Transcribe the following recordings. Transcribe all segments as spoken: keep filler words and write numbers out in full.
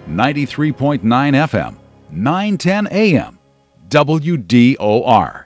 ninety-three point nine F M, nine ten A M, W D O R.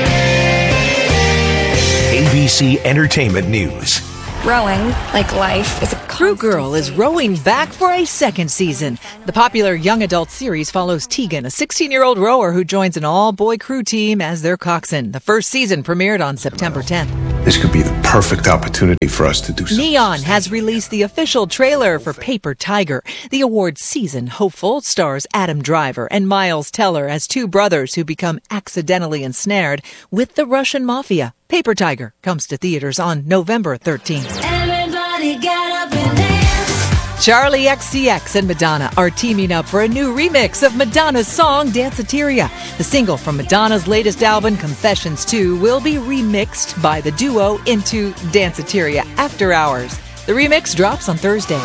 A B C Entertainment News. Rowing, like life, is a Crew Girl is rowing back for a second season. The popular young adult series follows Tegan, a sixteen-year-old rower who joins an all-boy crew team as their coxswain. The first season premiered on September tenth. This could be the perfect opportunity for us to do something. Neon has released the official trailer for Paper Tiger. The awards season hopeful stars Adam Driver and Miles Teller as two brothers who become accidentally ensnared with the Russian mafia. Paper Tiger comes to theaters on November thirteenth. Everybody get up and dance. Charlie X C X and Madonna are teaming up for a new remix of Madonna's song Danceteria. The single from Madonna's latest album, Confessions two, will be remixed by the duo into Danceteria After Hours. The remix drops on Thursday.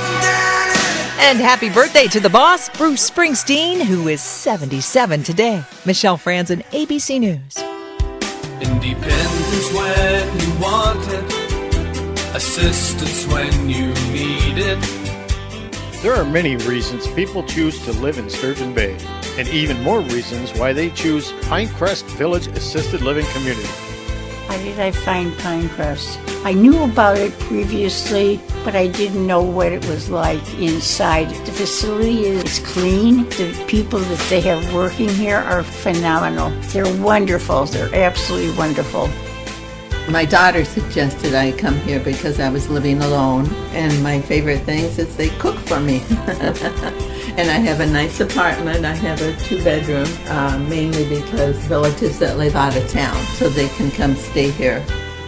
And happy birthday to the boss, Bruce Springsteen, who is seventy-seven today. Michelle Franzen, A B C News. Independence when you want it, assistance when you need it. There are many reasons people choose to live in Sturgeon Bay, and even more reasons why they choose Pinecrest Village Assisted Living Community. How did I find Pinecrest? I knew about it previously, but I didn't know what it was like inside. The facility is clean. The people that they have working here are phenomenal. They're wonderful. They're absolutely wonderful. My daughter suggested I come here because I was living alone, and my favorite things is they cook for me. And I have a nice apartment. I have a two-bedroom, uh, mainly because relatives that live out of town, so they can come stay here.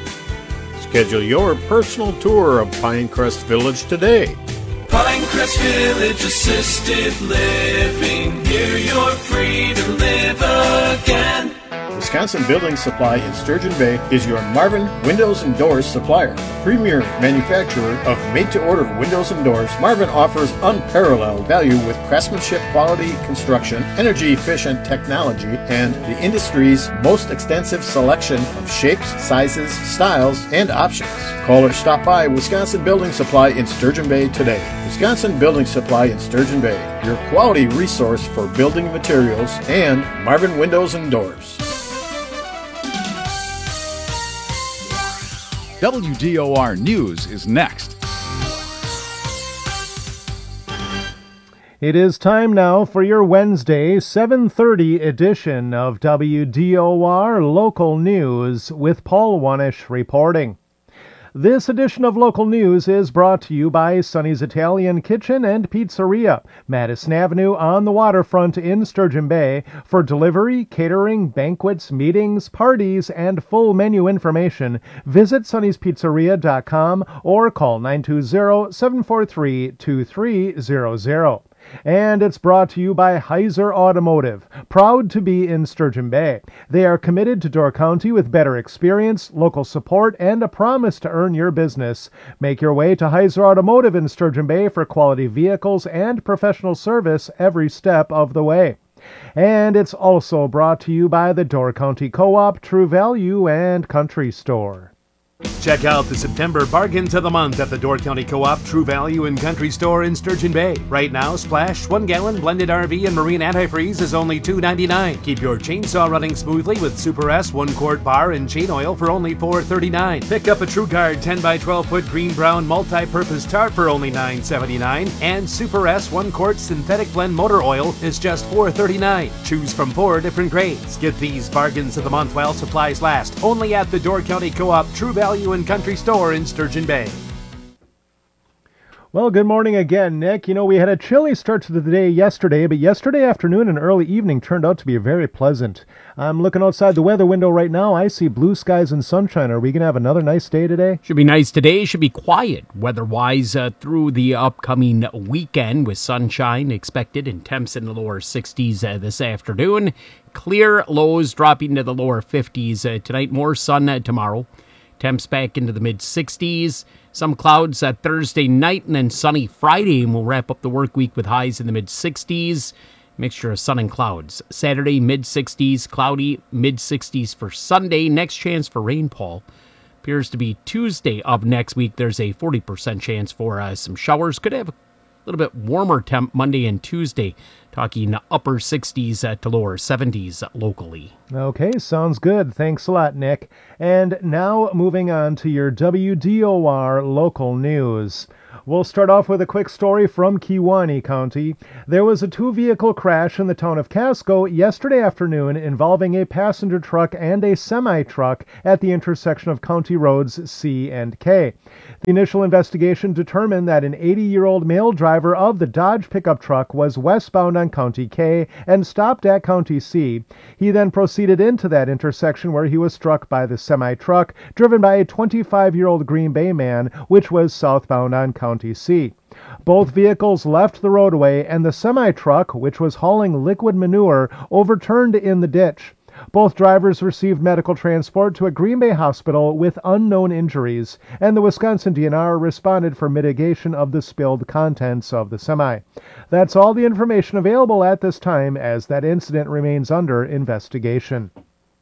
Schedule your personal tour of Pinecrest Village today. Pinecrest Village Assisted Living, here you're free to live again. Wisconsin Building Supply in Sturgeon Bay is your Marvin Windows and Doors supplier. Premier manufacturer of made-to-order windows and doors, Marvin offers unparalleled value with craftsmanship, quality construction, energy-efficient technology, and the industry's most extensive selection of shapes, sizes, styles, and options. Call or stop by Wisconsin Building Supply in Sturgeon Bay today. Wisconsin Building Supply in Sturgeon Bay, your quality resource for building materials, and Marvin Windows and Doors. W D O R News is next. It is time now for your Wednesday, seven thirty edition of W D O R Local News with Paul Wanish reporting. This edition of Local News is brought to you by Sonny's Italian Kitchen and Pizzeria, Madison Avenue on the waterfront in Sturgeon Bay. For delivery, catering, banquets, meetings, parties, and full menu information, visit Sonny's Pizzeria dot com or call nine two zero, seven four three, two three zero zero. And it's brought to you by Heiser Automotive, proud to be in Sturgeon Bay. They are committed to Door County with better experience, local support, and a promise to earn your business. Make your way to Heiser Automotive in Sturgeon Bay for quality vehicles and professional service every step of the way. And it's also brought to you by the Door County Co-op, True Value, and Country Store. Check out the September bargains of the month at the Door County Co-op, True Value, and Country Store in Sturgeon Bay. Right now, Splash one-gallon blended R V and marine antifreeze is only two ninety-nine. Keep your chainsaw running smoothly with Super S one-quart bar and chain oil for only four thirty-nine. Pick up a True Guard ten by twelve foot green-brown multi-purpose tarp for only nine seventy-nine. And Super S one-quart synthetic blend motor oil is just four thirty-nine. Choose from four different grades. Get these bargains of the month while supplies last. Only at the Door County Co-op, True Value, and Country Store in Sturgeon Bay. Well, good morning again, Nick. You know, we had a chilly start to the day yesterday, but yesterday afternoon and early evening turned out to be very pleasant. I'm looking outside the weather window right now. I see blue skies and sunshine. Are we going to have another nice day today? Should be nice today. Should be quiet weather-wise uh, through the upcoming weekend with sunshine expected and temps in the lower sixties uh, this afternoon. Clear lows dropping to the lower fifties uh, tonight. More sun uh, tomorrow. Temps back into the mid-sixties. Some clouds uh, Thursday night and then sunny Friday. And we'll wrap up the work week with highs in the mid-sixties. Mixture of sun and clouds. Saturday, mid-sixties. Cloudy, mid-sixties for Sunday. Next chance for rainfall appears to be Tuesday of next week. There's a forty percent chance for uh, some showers. Could have little bit warmer temp Monday and Tuesday, talking upper sixties to lower seventies locally. Okay, sounds good. Thanks a lot, Nick. And now moving on to your W D O R local news. We'll start off with a quick story from Kewaunee County. There was a two-vehicle crash in the town of Casco yesterday afternoon involving a passenger truck and a semi-truck at the intersection of County Roads C and K. The initial investigation determined that an eighty-year-old male driver of the Dodge pickup truck was westbound on County K and stopped at County C. He then proceeded into that intersection where he was struck by the semi-truck driven by a twenty-five-year-old Green Bay man, which was southbound on County C. Both vehicles left the roadway, and the semi-truck, which was hauling liquid manure, overturned in the ditch. Both drivers received medical transport to a Green Bay hospital with unknown injuries, and the Wisconsin D N R responded for mitigation of the spilled contents of the semi. That's all the information available at this time, as that incident remains under investigation.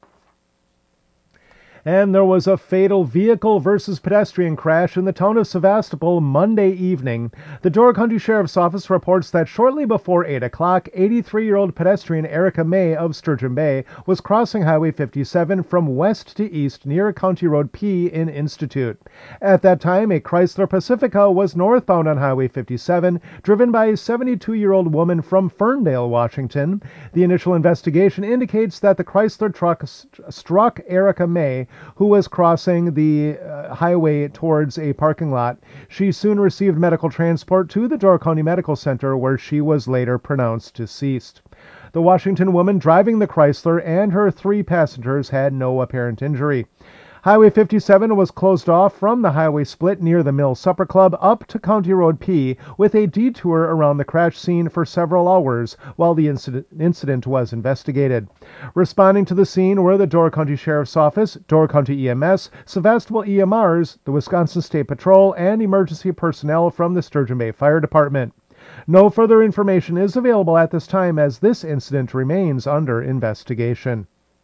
And there was a fatal vehicle versus pedestrian crash in the town of Sevastopol Monday evening. The Door County Sheriff's Office reports that shortly before eight o'clock, eighty-three-year-old pedestrian Erica May of Sturgeon Bay was crossing Highway fifty-seven from west to east near County Road P in Institute. At that time, a Chrysler Pacifica was northbound on Highway fifty-seven, driven by a seventy-two-year-old woman from Ferndale, Washington. The initial investigation indicates that the Chrysler truck st- struck Erica May, who was crossing the uh, highway towards a parking lot. She soon received medical transport to the Door County Medical Center, where she was later pronounced deceased. The Washington woman driving the Chrysler and her three passengers had no apparent injury. Highway fifty-seven was closed off from the highway split near the Mill Supper Club up to County Road P, with a detour around the crash scene for several hours while the incident, incident was investigated. Responding to the scene were the Door County Sheriff's Office, Door County E M S, Sevastopol E M Rs, the Wisconsin State Patrol, and emergency personnel from the Sturgeon Bay Fire Department. No further information is available at this time, as this incident remains under investigation.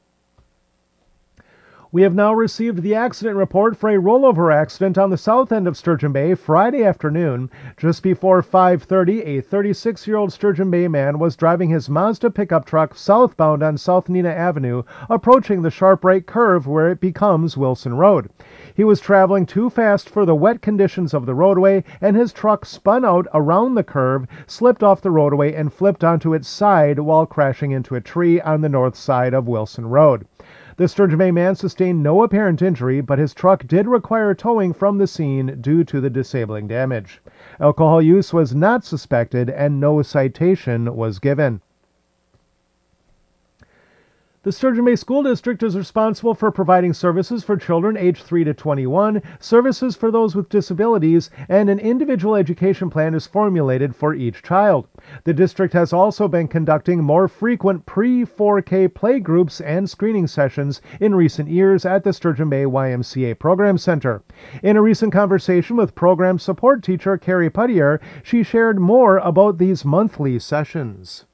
We have now received the accident report for a rollover accident on the south end of Sturgeon Bay Friday afternoon. Just before five thirty, a thirty-six-year-old Sturgeon Bay man was driving his Mazda pickup truck southbound on South Nina Avenue, approaching the sharp right curve where it becomes Wilson Road. He was traveling too fast for the wet conditions of the roadway, and his truck spun out around the curve, slipped off the roadway, and flipped onto its side while crashing into a tree on the north side of Wilson Road. The Sturgeon Bay man sustained no apparent injury, but his truck did require towing from the scene due to the disabling damage. Alcohol use was not suspected, and no citation was given. The Sturgeon Bay School District is responsible for providing services for children aged three to twenty-one, services for those with disabilities, and an individual education plan is formulated for each child. The district has also been conducting more frequent pre four K playgroups and screening sessions in recent years at the Sturgeon Bay Y M C A Program Center. In a recent conversation with program support teacher Carrie Puttier, she shared more about these monthly sessions.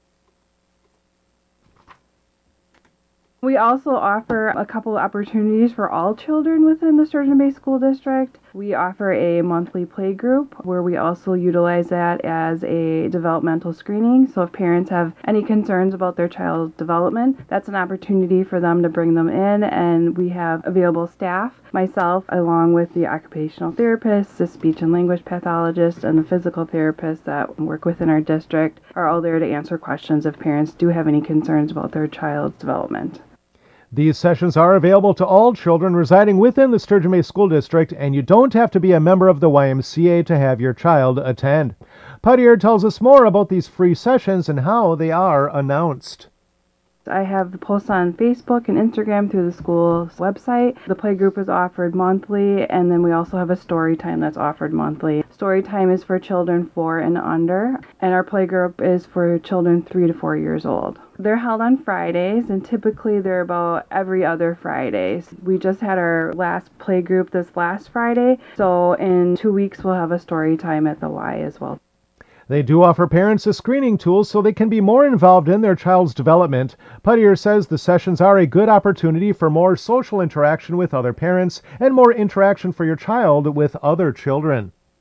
We also offer a couple of opportunities for all children within the Sturgeon Bay School District. We offer a monthly play group where we also utilize that as a developmental screening. So if parents have any concerns about their child's development, that's an opportunity for them to bring them in, and we have available staff. Myself, along with the occupational therapist, the speech and language pathologist, and the physical therapist that work within our district are all there to answer questions if parents do have any concerns about their child's development. These sessions are available to all children residing within the Sturgeon Bay School District, and you don't have to be a member of the Y M C A to have your child attend. Puttier tells us more about these free sessions and how they are announced. I have the posts on Facebook and Instagram through the school's website. The playgroup is offered monthly, and then we also have a story time that's offered monthly. Story time is for children four and under, and our playgroup is for children three to four years old. They're held on Fridays, and typically they're about every other Friday. We just had our last playgroup this last Friday, so in two weeks we'll have a story time at the Y as well. They do offer parents a screening tool so they can be more involved in their child's development. Puttier says the sessions are a good opportunity for more social interaction with other parents and more interaction for your child with other children.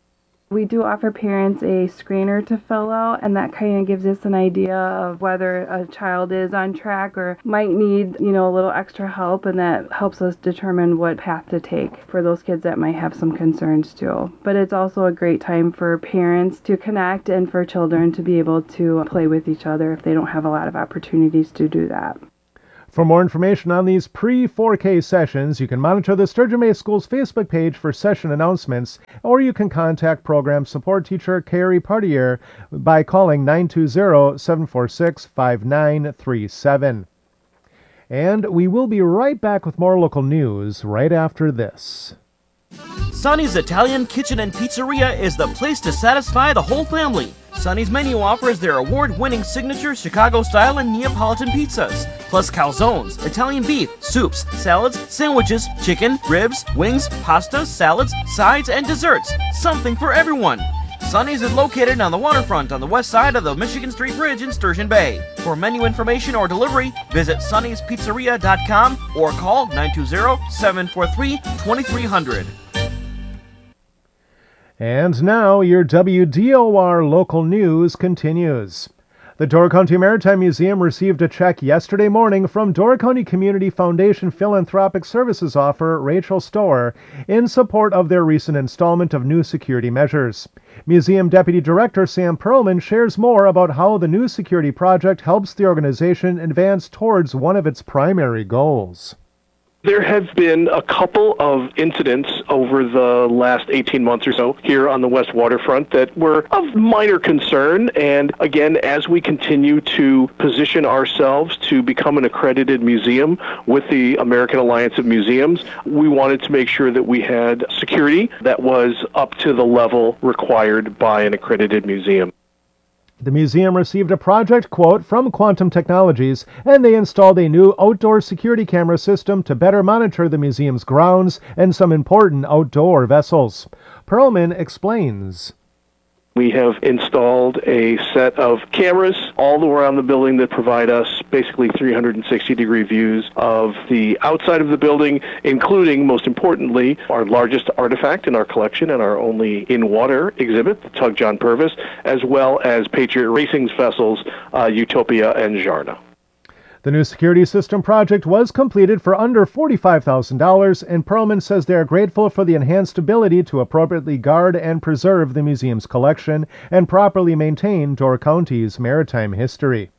We do offer parents a screener to fill out, and that kind of gives us an idea of whether a child is on track or might need, you know, a little extra help, and that helps us determine what path to take for those kids that might have some concerns too. But it's also a great time for parents to connect and for children to be able to play with each other if they don't have a lot of opportunities to do that. For more information on these pre four K sessions, you can monitor the Sturgeon Bay Schools Facebook page for session announcements, or you can contact Program Support Teacher Carrie Partier by calling nine two zero, seven four six, five nine three seven. And we will be right back with more local news right after this. Sonny's Italian Kitchen and Pizzeria is the place to satisfy the whole family. Sonny's menu offers their award-winning signature Chicago-style and Neapolitan pizzas, plus calzones, Italian beef, soups, salads, sandwiches, chicken, ribs, wings, pastas, salads, sides, and desserts. Something for everyone. Sonny's is located on the waterfront on the west side of the Michigan Street Bridge in Sturgeon Bay. For menu information or delivery, visit sonny's pizzeria dot com or call nine two zero, seven four three, two three zero zero. And now your W D O R local news continues. The Door County Maritime Museum received a check yesterday morning from Door County Community Foundation Philanthropic Services officer Rachel Stower in support of their recent installment of new security measures. Museum Deputy Director Sam Perlman shares more about how the new security project helps the organization advance towards one of its primary goals. There have been a couple of incidents over the last eighteen months or so here on the West Waterfront that were of minor concern. And again, as we continue to position ourselves to become an accredited museum with the American Alliance of Museums, we wanted to make sure that we had security that was up to the level required by an accredited museum. The museum received a project quote from Quantum Technologies, and they installed a new outdoor security camera system to better monitor the museum's grounds and some important outdoor vessels. Perlman explains. We have installed a set of cameras all around the building that provide us basically three hundred sixty degree views of the outside of the building, including, most importantly, our largest artifact in our collection and our only in-water exhibit, the Tug John Purvis, as well as Patriot Racing's vessels, uh, Utopia and Jarna. The new security system project was completed for under forty-five thousand dollars, and Perlman says they are grateful for the enhanced ability to appropriately guard and preserve the museum's collection and properly maintain Door County's maritime history.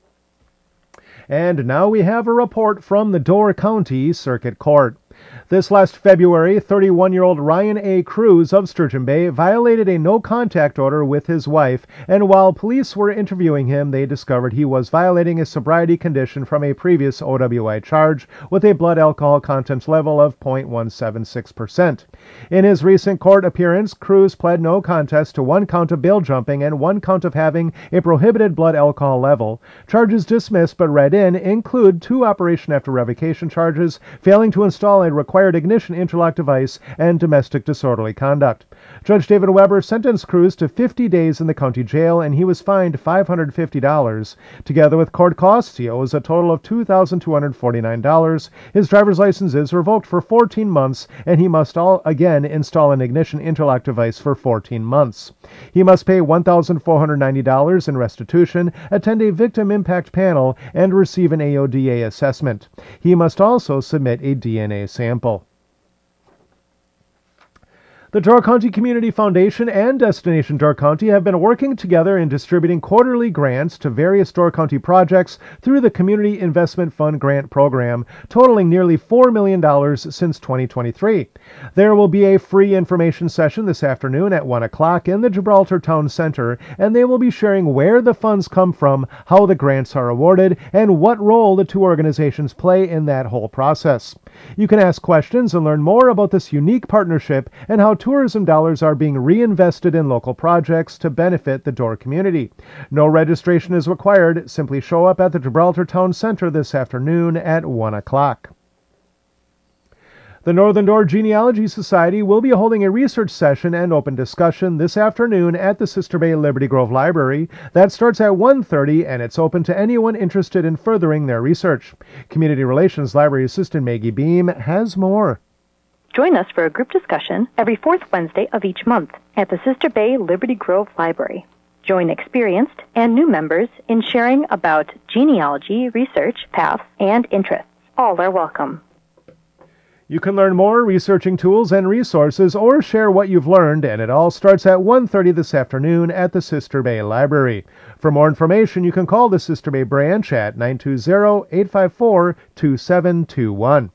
And now we have a report from the Door County Circuit Court. This last February, thirty-one-year-old Ryan A. Cruz of Sturgeon Bay violated a no-contact order with his wife, and while police were interviewing him, they discovered he was violating a sobriety condition from a previous O W I charge with a blood alcohol content level of zero point one seven six percent. In his recent court appearance, Cruz pled no contest to one count of bail jumping and one count of having a prohibited blood alcohol level. Charges dismissed but read in include two operation after revocation charges, failing to install a required ignition interlock device, and domestic disorderly conduct. Judge David Weber sentenced Cruz to fifty days in the county jail, and he was fined five hundred fifty dollars. Together with court costs, he owes a total of two thousand two hundred forty-nine dollars. His driver's license is revoked for fourteen months, and he must all again install an ignition interlock device for fourteen months. He must pay one thousand four hundred ninety dollars in restitution, attend a victim impact panel, and receive an A O D A assessment. He must also submit a D N A sample. The Door County Community Foundation and Destination Door County have been working together in distributing quarterly grants to various Door County projects through the Community Investment Fund grant program, totaling nearly four million dollars since twenty twenty-three. There will be a free information session this afternoon at one o'clock in the Gibraltar Town Center, and they will be sharing where the funds come from, how the grants are awarded, and what role the two organizations play in that whole process. You can ask questions and learn more about this unique partnership and how tourism dollars are being reinvested in local projects to benefit the Door community. No registration is required. Simply show up at the Gibraltar Town Center this afternoon at one o'clock. The Northern Door Genealogy Society will be holding a research session and open discussion this afternoon at the Sister Bay Liberty Grove Library. That starts at one thirty, and it's open to anyone interested in furthering their research. Community Relations Library Assistant Maggie Beam has more. Join us for a group discussion every fourth Wednesday of each month at the Sister Bay Liberty Grove Library. Join experienced and new members in sharing about genealogy, research, paths, and interests. All are welcome. You can learn more, researching tools and resources, or share what you've learned, and it all starts at one thirty this afternoon at the Sister Bay Library. For more information, you can call the Sister Bay branch at nine two zero, eight five four, two seven two one.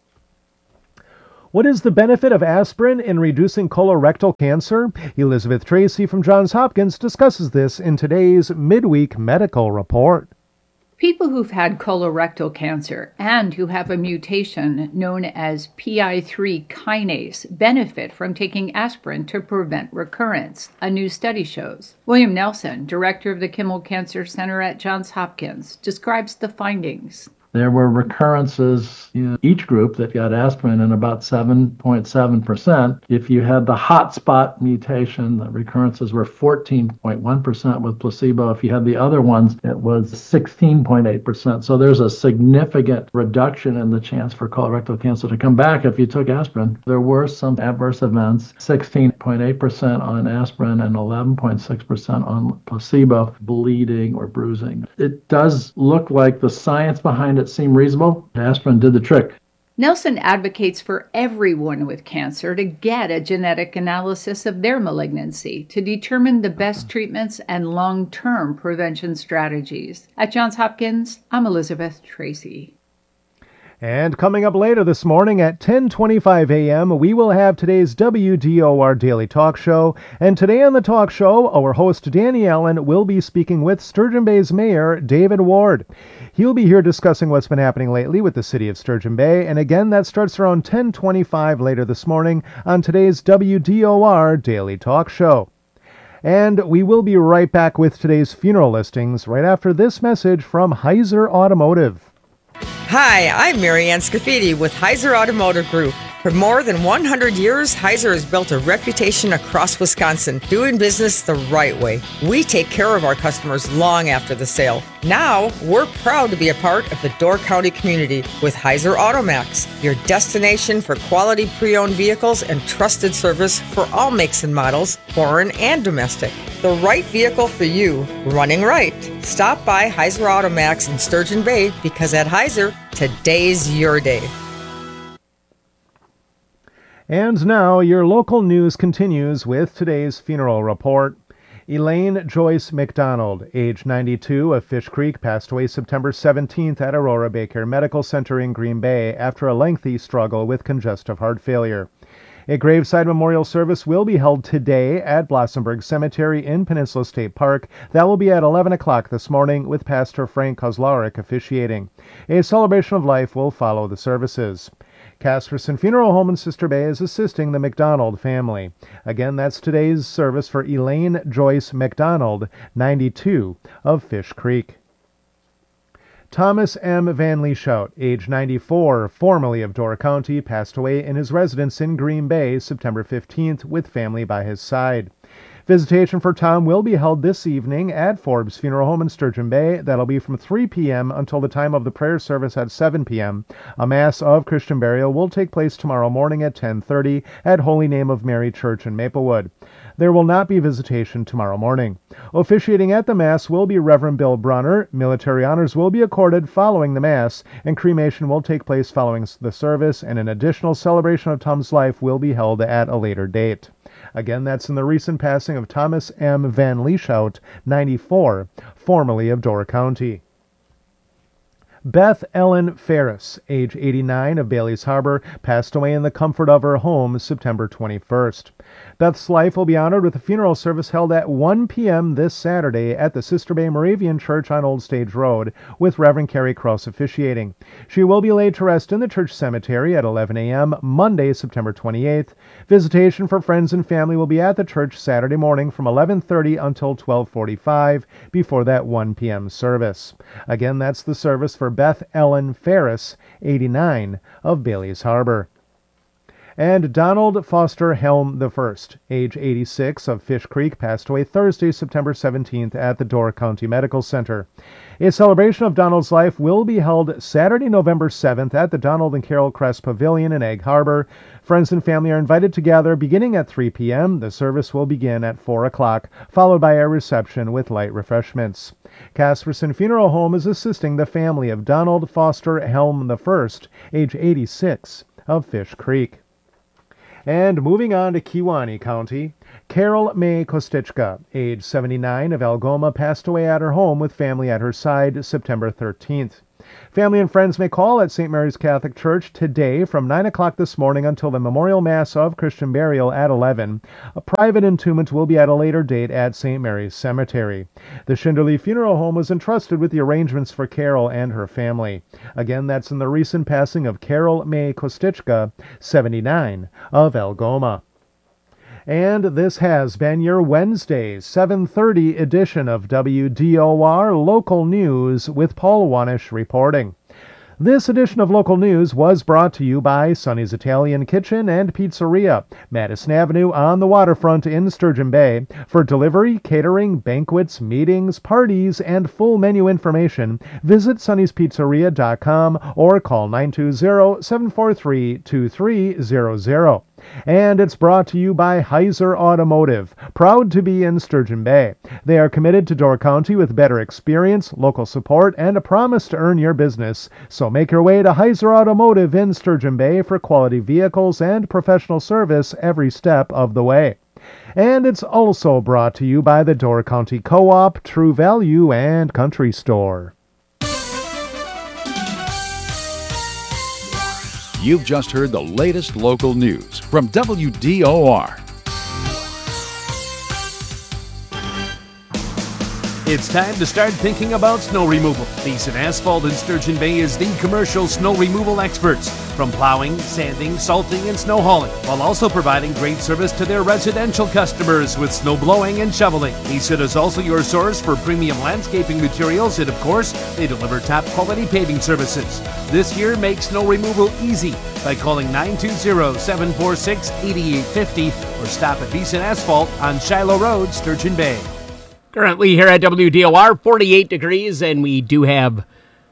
What is the benefit of aspirin in reducing colorectal cancer? Elizabeth Tracy from Johns Hopkins discusses this in today's Midweek Medical Report. People who've had colorectal cancer and who have a mutation known as P I three kinase benefit from taking aspirin to prevent recurrence, a new study shows. William Nelson, director of the Kimmel Cancer Center at Johns Hopkins, describes the findings. There were recurrences in each group that got aspirin in about seven point seven percent. If you had the hotspot mutation, the recurrences were fourteen point one percent with placebo. If you had the other ones, it was sixteen point eight percent. So there's a significant reduction in the chance for colorectal cancer to come back if you took aspirin. There were some adverse events, sixteen point eight percent on aspirin and eleven point six percent on placebo, bleeding or bruising. It does look like the science behind it seemed reasonable. Aspirin did the trick. Nelson advocates for everyone with cancer to get a genetic analysis of their malignancy to determine the best treatments and long-term prevention strategies. At Johns Hopkins, I'm Elizabeth Tracy. And coming up later this morning at ten twenty-five a.m., we will have today's W D O R Daily Talk Show. And today on the talk show, our host Danny Allen will be speaking with Sturgeon Bay's Mayor David Ward. He'll be here discussing what's been happening lately with the city of Sturgeon Bay. And again, that starts around ten twenty-five later this morning on today's W D O R Daily Talk Show. And we will be right back with today's funeral listings right after this message from Heiser Automotive. Hi, I'm Marianne Scafidi with Heiser Automotive Group. For more than one hundred years, Heiser has built a reputation across Wisconsin, doing business the right way. We take care of our customers long after the sale. Now, we're proud to be a part of the Door County community with Heiser Automax, your destination for quality pre-owned vehicles and trusted service for all makes and models, foreign and domestic. The right vehicle for you, running right. Stop by Heiser Automax in Sturgeon Bay because at Heiser, today's your day. And now, your local news continues with today's funeral report. Elaine Joyce McDonald, age ninety-two, of Fish Creek, passed away September seventeenth at Aurora Baycare Medical Center in Green Bay after a lengthy struggle with congestive heart failure. A graveside memorial service will be held today at Blossomburg Cemetery in Peninsula State Park. That will be at eleven o'clock this morning with Pastor Frank Kozlarek officiating. A celebration of life will follow the services. Casperson Funeral Home in Sister Bay is assisting the McDonald family. Again, that's today's service for Elaine Joyce McDonald, ninety-two, of Fish Creek. Thomas M. Van Lieshout, age ninety-four, formerly of Door County, passed away in his residence in Green Bay September fifteenth with family by his side. Visitation for Tom will be held this evening at Forbes Funeral Home in Sturgeon Bay. That'll be from three p.m. until the time of the prayer service at seven p.m. A Mass of Christian burial will take place tomorrow morning at ten thirty at Holy Name of Mary Church in Maplewood. There will not be visitation tomorrow morning. Officiating at the Mass will be Reverend Bill Brunner. Military honors will be accorded following the Mass, and cremation will take place following the service, and an additional celebration of Tom's life will be held at a later date. Again, that's in the recent passing of Thomas M. Van Lieshout, ninety-four, formerly of Door County. Beth Ellen Ferris, age eighty-nine, of Bailey's Harbor, passed away in the comfort of her home September twenty-first. Beth's life will be honored with a funeral service held at one p.m. this Saturday at the Sister Bay Moravian Church on Old Stage Road, with Reverend Carrie Krause officiating. She will be laid to rest in the church cemetery at eleven a.m. Monday, September twenty-eighth. Visitation for friends and family will be at the church Saturday morning from eleven thirty until twelve forty-five before that one p.m. service. Again, that's the service for Beth Ellen Ferris, eighty-nine, of Bailey's Harbor. And Donald Foster Helm the First, age eighty-six, of Fish Creek, passed away Thursday, September seventeenth at the Door County Medical Center. A celebration of Donald's life will be held Saturday, November seventh at the Donald and Carol Crest Pavilion in Egg Harbor. Friends and family are invited to gather beginning at three p.m. The service will begin at four o'clock, followed by a reception with light refreshments. Casperson Funeral Home is assisting the family of Donald Foster Helm the First, age eighty-six, of Fish Creek. And moving on to Kewaunee County, Carol May Kostichka, age seventy-nine, of Algoma, passed away at her home with family at her side September thirteenth. Family and friends may call at Saint Mary's Catholic Church today from nine o'clock this morning until the Memorial Mass of Christian Burial at eleven. A private entombment will be at a later date at Saint Mary's Cemetery. The Schinderly Funeral Home was entrusted with the arrangements for Carol and her family. Again, that's in the recent passing of Carol May Kostichka, seventy-nine, of Algoma. And this has been your Wednesday, seven thirty edition of W D O R Local News with Paul Wanish reporting. This edition of Local News was brought to you by Sonny's Italian Kitchen and Pizzeria, Madison Avenue on the waterfront in Sturgeon Bay. For delivery, catering, banquets, meetings, parties, and full menu information, visit Sonny's Pizzeria dot com or call nine two zero, seven four three, two three zero zero. And it's brought to you by Heiser Automotive, proud to be in Sturgeon Bay. They are committed to Door County with better experience, local support, and a promise to earn your business. So make your way to Heiser Automotive in Sturgeon Bay for quality vehicles and professional service every step of the way. And it's also brought to you by the Door County Co-op, True Value, and Country Store. You've just heard the latest local news from W D O R. It's time to start thinking about snow removal. Beeson Asphalt in Sturgeon Bay is the commercial snow removal experts, from plowing, sanding, salting, and snow hauling, while also providing great service to their residential customers with snow blowing and shoveling. Beeson is also your source for premium landscaping materials, and of course, they deliver top quality paving services. This year, make snow removal easy by calling nine two zero, seven four six, eight eight five zero or stop at Beeson Asphalt on Shiloh Road, Sturgeon Bay. Currently here at W D O R, forty-eight degrees, and we do have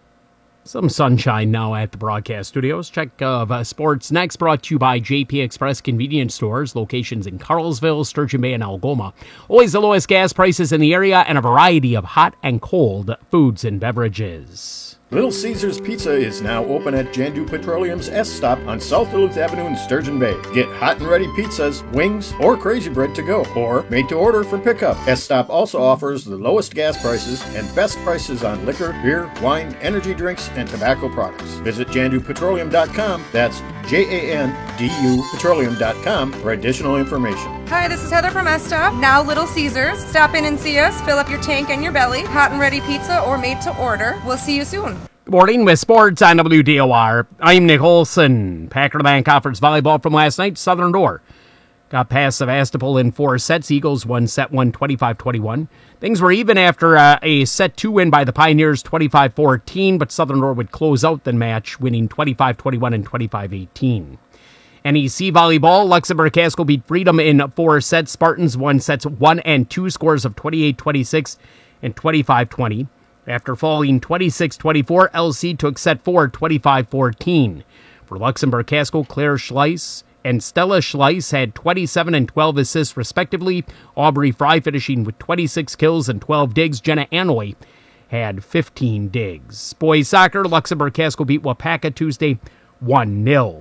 some sunshine now at the broadcast studios. Check of uh, sports next, brought to you by J P Express Convenience Stores, locations in Carlsville, Sturgeon Bay, and Algoma. Always the lowest gas prices in the area and a variety of hot and cold foods and beverages. Little Caesars Pizza is now open at Jandu Petroleum's S-Stop on South Duluth Avenue in Sturgeon Bay. Get hot and ready pizzas, wings, or crazy bread to go, or made to order for pickup. S-Stop also offers the lowest gas prices and best prices on liquor, beer, wine, energy drinks, and tobacco products. Visit Jandu Petroleum dot com, that's J A N D U Petroleum dot com, for additional information. Hi, this is Heather from S-Stop, now Little Caesars. Stop in and see us, fill up your tank and your belly. Hot and ready pizza or made to order. We'll see you soon. Good morning with sports on W D O R. I'm Nick Olson. Packer Bank Conference volleyball from last night. Southern Door got past Sevastopol in four sets. Eagles won set one, twenty-five twenty-one. Things were even after uh, a set two win by the Pioneers, twenty-five fourteen, but Southern Door would close out the match, winning twenty-five twenty-one and twenty-five eighteen. N E C volleyball, Luxembourg Casco beat Freedom in four sets. Spartans won sets one and two, scores of twenty-eight twenty-six and twenty-five twenty. After falling twenty-six twenty-four, L C took set four, twenty-five fourteen. For Luxembourg Casco, Claire Schleiss and Stella Schleiss had twenty-seven and twelve assists respectively. Aubrey Fry finishing with twenty-six kills and twelve digs. Jenna Anoy had fifteen digs. Boys soccer, Luxembourg Casco beat Wapaka Tuesday one nil.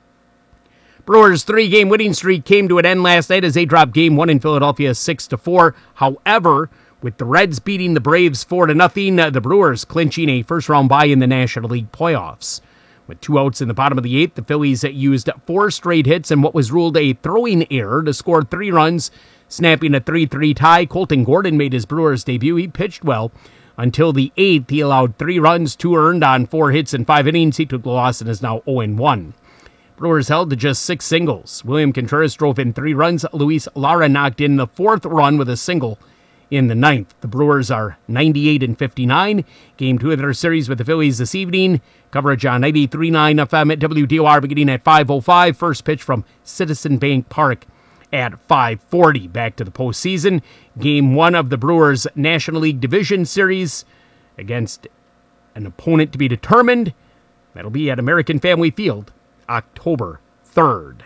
Brewers' three-game winning streak came to an end last night as they dropped game one in Philadelphia six to four. However, with the Reds beating the Braves four to nothing, the Brewers clinching a first-round bye in the National League playoffs. With two outs in the bottom of the eighth, the Phillies used four straight hits and what was ruled a throwing error to score three runs, snapping a three three tie. Colton Gordon made his Brewers debut. He pitched well until the eighth. He allowed three runs, two earned on four hits in five innings. He took the loss and is now oh and one. Brewers held to just six singles. William Contreras drove in three runs. Luis Lara knocked in the fourth run with a single in the ninth. The Brewers are ninety-eight and fifty-nine. Game two of their series with the Phillies this evening. Coverage on ninety-three point nine F M at W D O R beginning at five oh five. First pitch from Citizen Bank Park at five forty. Back to the postseason. Game one of the Brewers National League Division Series against an opponent to be determined. That'll be at American Family Field, October third.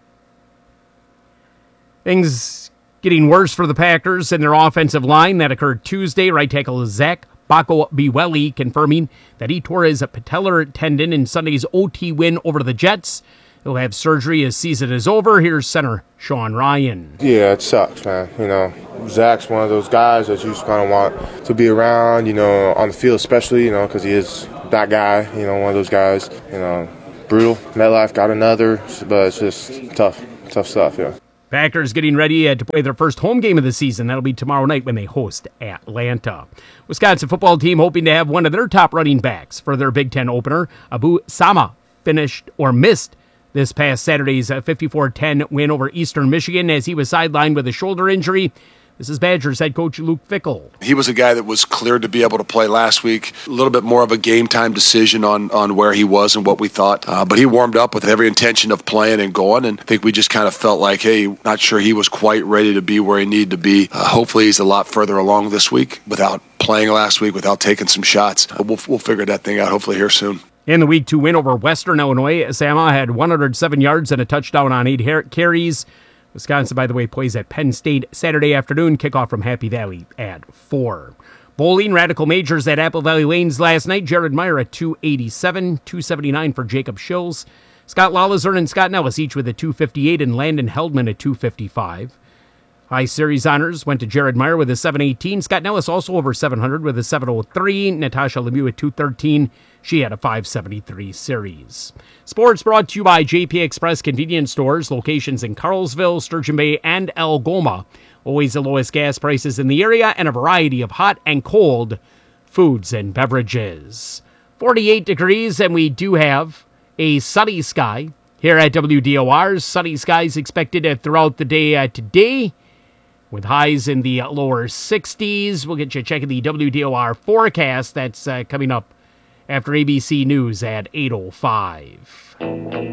Things getting worse for the Packers and their offensive line. That occurred Tuesday. Right tackle Zach Bako-Biweli confirming that he tore his patellar tendon in Sunday's O T win over the Jets. He'll have surgery as season is over. Here's center Sean Ryan. Yeah, it sucks, man. You know, Zach's one of those guys that you just kind of want to be around, you know, on the field especially, you know, because he is that guy, you know, one of those guys, you know, brutal. MetLife got another, but it's just tough, tough stuff, yeah. Packers getting ready uh, to play their first home game of the season. That'll be tomorrow night when they host Atlanta. Wisconsin football team hoping to have one of their top running backs for their Big Ten opener. Abu Sama finished or missed this past Saturday's fifty-four ten win over Eastern Michigan as he was sidelined with a shoulder injury. This is Badgers head coach Luke Fickell. He was a guy that was cleared to be able to play last week. A little bit more of a game time decision on, on where he was and what we thought. Uh, but he warmed up with every intention of playing and going. And I think we just kind of felt like, hey, not sure he was quite ready to be where he needed to be. Uh, hopefully he's a lot further along this week without playing last week, without taking some shots. Uh, we'll, we'll figure that thing out hopefully here soon. In the week two win over Western Illinois, Sama had one hundred seven yards and a touchdown on eight carries. Wisconsin, by the way, plays at Penn State Saturday afternoon. Kickoff from Happy Valley at four. Bowling, Radical Majors at Apple Valley Lanes last night. Jared Meyer at two eighty-seven, two seventy-nine for Jacob Schills. Scott Lalazern and Scott Nellis each with a two fifty-eight and Landon Heldman at two fifty-five. High Series honors went to Jared Meyer with a seven eighteen. Scott Nellis also over seven hundred with a seven oh three. Natasha Lemieux at two thirteen. She had a five seventy-three series. Sports brought to you by J P Express Convenience Stores, locations in Carlsville, Sturgeon Bay, and Algoma. Always the lowest gas prices in the area and a variety of hot and cold foods and beverages. forty-eight degrees, and we do have a sunny sky here at W D O R. Sunny skies expected throughout the day uh, today, with highs in the lower sixties. We'll get you checking the W D O R forecast that's uh, coming up after A B C News at eight oh five.